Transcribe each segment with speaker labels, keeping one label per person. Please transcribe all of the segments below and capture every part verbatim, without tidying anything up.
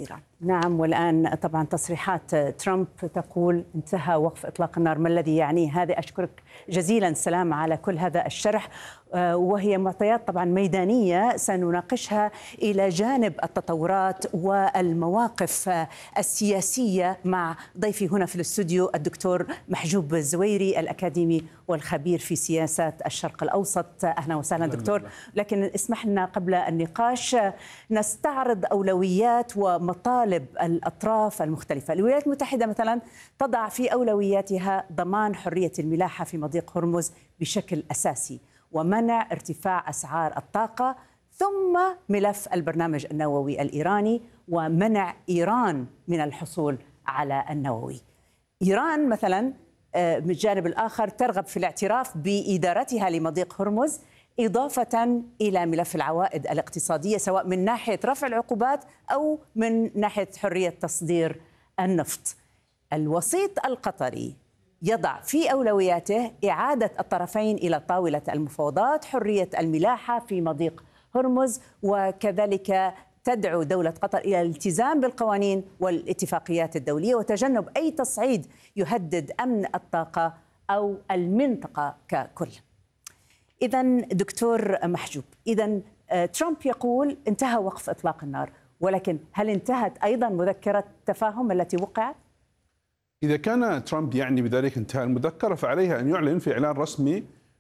Speaker 1: إيران. نعم، والآن طبعا تصريحات ترامب تقول انتهى وقف إطلاق النار. ما الذي يعنيه هذا؟ أشكرك جزيلا سلام على كل هذا الشرح، وهي معطيات طبعا ميدانية سنناقشها إلى جانب التطورات والمواقف السياسية مع ضيفي هنا في الاستوديو الدكتور محجوب الزويري الأكاديمي والخبير في سياسات الشرق الأوسط. أهلا وسهلا دكتور. لكن اسمح لنا قبل النقاش نستعرض أولويات ومطالب الأطراف المختلفة. الولايات المتحدة مثلا تضع في أولوياتها ضمان حرية الملاحة في مضيق هرمز بشكل أساسي، ومنع ارتفاع أسعار الطاقة، ثم ملف البرنامج النووي الإيراني ومنع إيران من الحصول على النووي. إيران مثلا من الجانب الآخر ترغب في الاعتراف بإدارتها لمضيق هرمز، إضافة إلى ملف العوائد الاقتصادية سواء من ناحية رفع العقوبات أو من ناحية حرية تصدير النفط. الوسيط القطري يضع في أولوياته إعادة الطرفين إلى طاولة المفاوضات، حرية الملاحة في مضيق هرمز، وكذلك تدعو دولة قطر إلى الالتزام بالقوانين والاتفاقيات الدولية وتجنب أي تصعيد يهدد أمن الطاقة أو المنطقة ككل. إذن دكتور محجوب، إذن ترامب يقول انتهى وقف إطلاق النار، ولكن هل انتهت أيضا مذكرة التفاهم التي وقعت؟
Speaker 2: إذا كان ترامب يعني بذلك انتهاء المذكرة فعليها أن يعلن في إعلان رسمي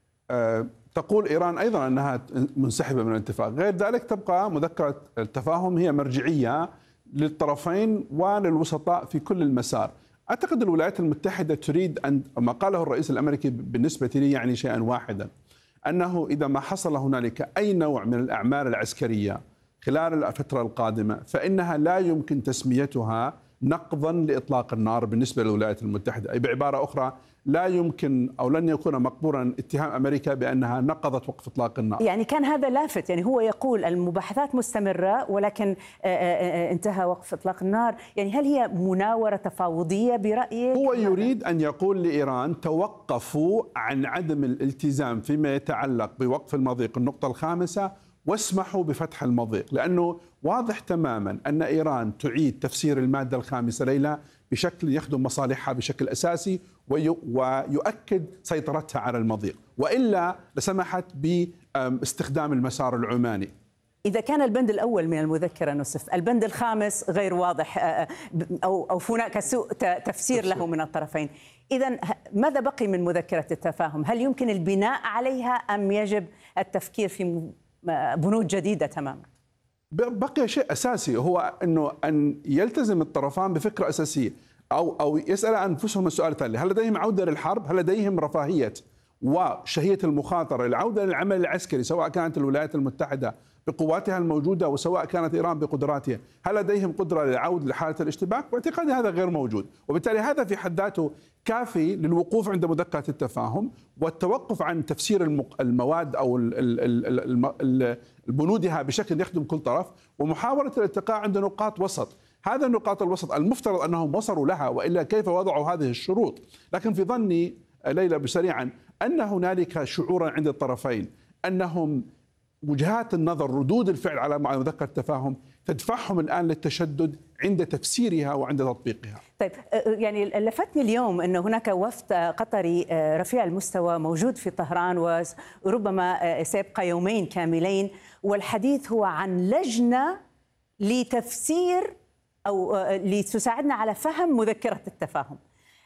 Speaker 2: تقول إيران أيضا أنها منسحبة من الاتفاق. غير ذلك تبقى مذكرة التفاهم هي مرجعية للطرفين وللوسطاء في كل المسار. أعتقد الولايات المتحدة تريد أن، ما قاله الرئيس الأمريكي بالنسبة لي يعني شيئا واحدا، أنه إذا ما حصل هنالك أي نوع من الأعمال العسكرية خلال الفترة القادمة فإنها لا يمكن تسميتها نقضا لإطلاق النار بالنسبة للولايات المتحدة. أي بعبارة أخرى لا يمكن أو لن يكون مقبولا اتهام أمريكا بأنها نقضت وقف إطلاق النار.
Speaker 1: يعني كان هذا لافت، يعني هو يقول المباحثات مستمرة ولكن انتهى وقف إطلاق النار، يعني هل هي مناورة تفاوضية برأيك؟
Speaker 2: هو يريد أن يقول لإيران توقفوا عن عدم الالتزام فيما يتعلق بوقف المضيق النقطة الخامسة واسمحوا بفتح المضيق، لأنه واضح تماما أن إيران تعيد تفسير المادة الخامسة ليلى بشكل يخدم مصالحها بشكل أساسي ويؤكد سيطرتها على المضيق، وإلا لسمحت باستخدام المسار العماني.
Speaker 1: إذا كان البند الأول من المذكرة نصف، البند الخامس غير واضح أو أو هناك سوء تفسير له من الطرفين، إذن ماذا بقي من مذكرة التفاهم؟ هل يمكن البناء عليها أم يجب التفكير في بنود جديدة تماما؟
Speaker 2: بقي شيء أساسي، هو أنه أن يلتزم الطرفان بفكرة أساسية أو أو يسأل أنفسهم السؤال التالي: هل لديهم عودة للحرب؟ هل لديهم رفاهية وشهية المخاطرة للعودة للعمل العسكري سواء كانت الولايات المتحدة بقواتها الموجودة وسواء كانت إيران بقدراتها؟ هل لديهم قدرة للعودة لحالة الاشتباك؟ باعتقادي هذا غير موجود، وبالتالي هذا في حد ذاته كافي للوقوف عند مذكرة التفاهم والتوقف عن تفسير المواد أو بنودها بشكل يخدم كل طرف، ومحاولة الالتقاء عند نقاط وسط. هذا النقاط الوسط المفترض أنهم وصلوا لها، وإلا كيف وضعوا هذه الشروط؟ لكن في ظني ليلى بسريعا أن هنالك شعورا عند الطرفين أنهم وجهات النظر، ردود الفعل على مذكرة التفاهم تدفعهم الآن للتشدد عند تفسيرها وعند تطبيقها.
Speaker 1: طيب، يعني لفتني اليوم أن هناك وفد قطري رفيع المستوى موجود في طهران وربما سيبقى يومين كاملين، والحديث هو عن لجنة لتفسير أو لتساعدنا على فهم مذكرة التفاهم.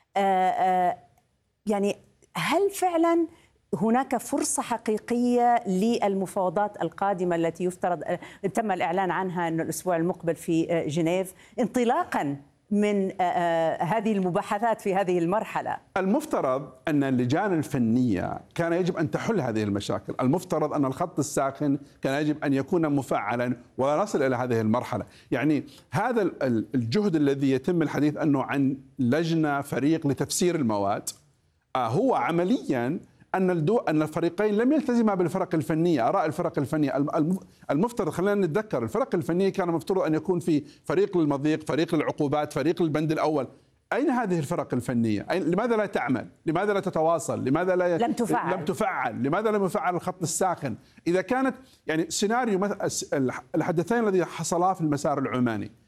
Speaker 1: يعني هل فعلا هناك فرصة حقيقية للمفاوضات القادمة التي يفترض تم الإعلان عنها أن الأسبوع المقبل في جنيف انطلاقا من هذه المباحثات في هذه المرحلة؟
Speaker 2: المفترض أن اللجان الفنية كان يجب أن تحل هذه المشاكل، المفترض أن الخط الساخن كان يجب أن يكون مفعلا ولا نصل إلى هذه المرحلة. يعني هذا الجهد الذي يتم الحديث أنه عن لجنة فريق لتفسير المواد هو عمليا أن الدو أن الفريقين لم يلتزما بالفرق الفنية، آراء الفرق الفنية. المفترض خلينا نتذكر الفرق الفنية كان المفترض أن يكون في فريق للمضيق، فريق للعقوبات، فريق للبند الأول. أين هذه الفرق الفنية؟ لماذا لا تعمل؟ لماذا لا تتواصل؟ لماذا لا
Speaker 1: لم تفعل؟
Speaker 2: لم تفعل؟ لماذا لم يفعل الخط الساخن؟ إذا كانت يعني سيناريو الحدثين الذي حصلا في المسار العماني